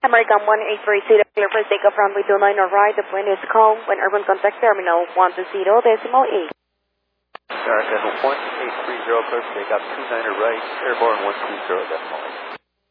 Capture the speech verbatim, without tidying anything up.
American one eight three zero, clear for takeoff runway two nine right, the plane is calm when urban contact terminal one two zero decimal eight. American one eight three zero, clear for takeoff two nine right, airborne one two zero decimal eight.